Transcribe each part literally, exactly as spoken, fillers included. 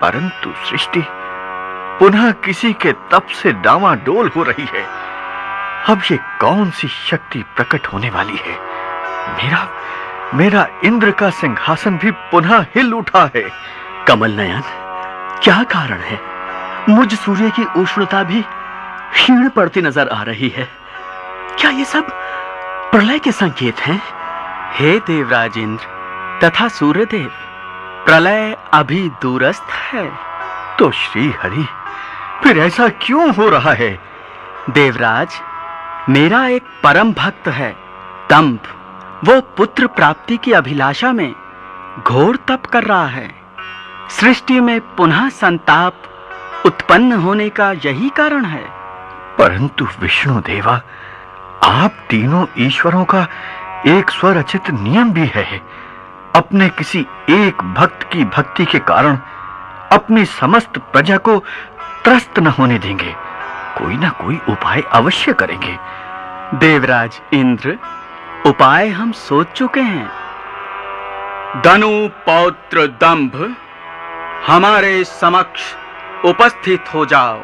परंतु सृष्टि पुनः किसी के तप से डामाडोल हो रही है। अब ये कौन सी शक्ति प्रकट होने वाली है? मेरा मेरा इंद्र का सिंहासन भी पुनः हिल उठा है। कमल नयन, क्या कारण है? मुझ सूर्य की उष्णता भी क्षीण पड़ती नजर आ रही है। क्या ये सब प्रलय के संकेत हैं? हे देवराज इंद्र तथा सूर्यदेव, प्रलय अभी दूरस्थ है। तो श्री हरि, फिर ऐसा क्यों हो रहा है? देवराज, मेरा एक परम भक्त है दंभ, वो पुत्र प्राप्ति की अभिलाषा में घोर तप कर रहा है। सृष्टि में पुनः संताप उत्पन्न होने का यही कारण है। परंतु विष्णु देवा, आप तीनों ईश्वरों का एक स्वरचित नियम भी है। अपने किसी एक भक्त की भक्ति के कारण अपनी समस्त प्रजा को त्रस्त न होने देंगे। कोई ना कोई उपाय अवश्य करेंगे। देवराज इंद्र, उपाय हम सोच चुके हैं। दनु पौत्र दंभ, हमारे समक्ष उपस्थित हो जाओ।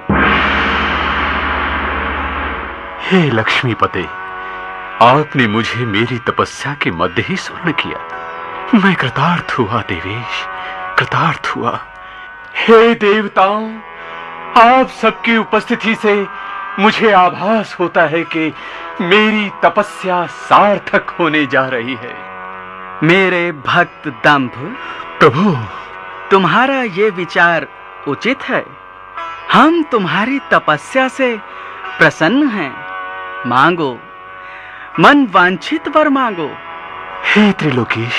हे लक्ष्मीपते, आपने मुझे मेरी तपस्या के मध्य ही स्मरण किया। मैं कृतार्थ हुआ देवेश, कृतार्थ हुआ। हे देवताओं, आप सबकी उपस्थिति से मुझे आभास होता है कि मेरी तपस्या सार्थक होने जा रही है। मेरे भक्त दंभ, प्रभु, तुम्हारा ये विचार उचित है। हम तुम्हारी तपस्या से प्रसन्न हैं। मांगो, मन वांछित वर मांगो। हे त्रिलोकेश,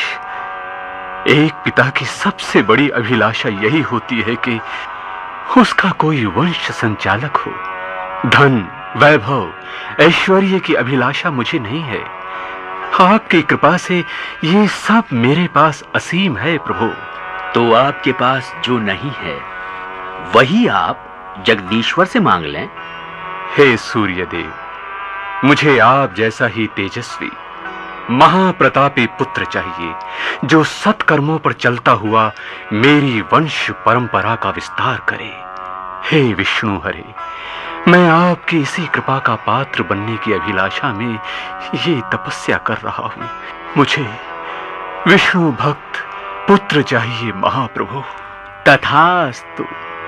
एक पिता की सबसे बड़ी अभिलाषा यही होती है कि उसका कोई वंश संचालक हो। धन, वैभव, ऐश्वर्य की अभिलाषा मुझे नहीं है। आपकी कृपा से ये सब मेरे पास असीम है प्रभु। तो आपके पास जो नहीं है वही आप जगदीश्वर से मांग लें। हे सूर्यदेव, मुझे आप जैसा ही तेजस्वी महाप्रतापी पुत्र चाहिए, जो सत्कर्मों पर चलता हुआ मेरी वंश परंपरा का विस्तार करे। हे विष्णु हरे, मैं आपकी इसी कृपा का पात्र बनने की अभिलाषा में ये तपस्या कर रहा हूं। मुझे विष्णु भक्त पुत्र चाहिए महाप्रभु। तथास्तु।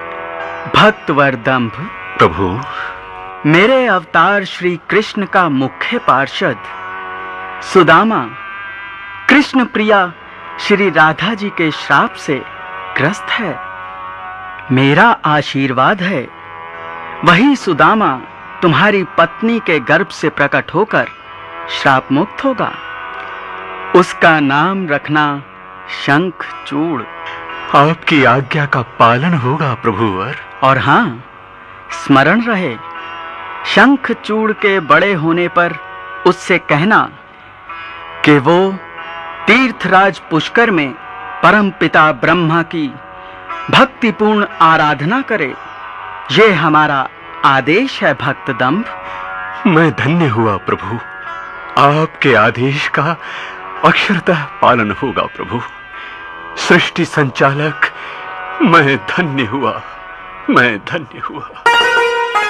भक्तवर दंभ, प्रभु, मेरे अवतार श्री कृष्ण का मुख्य पार्षद सुदामा कृष्ण प्रिया श्री राधा जी के श्राप से ग्रस्त है। मेरा आशीर्वाद है वही सुदामा तुम्हारी पत्नी के गर्भ से प्रकट होकर श्राप मुक्त होगा। उसका नाम रखना शंखचूड़। आपकी आज्ञा का पालन होगा प्रभुवर। और हां, स्मरण रहे, शंखचूड़ के बड़े होने पर उससे कहना कि वो तीर्थराज पुष्कर में परम पिता ब्रह्मा की भक्तिपूर्ण आराधना करे। ये हमारा आदेश है भक्त दंभ। मैं धन्य हुआ प्रभु, आपके आदेश का अक्षरतः पालन होगा प्रभु। सृष्टि संचालक, मैं धन्य हुआ, मैं धन्य हुआ।